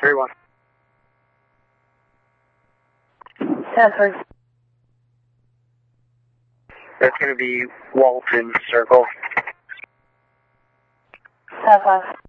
3-1. Sanford. That's going to be Walton Circle. 7-5.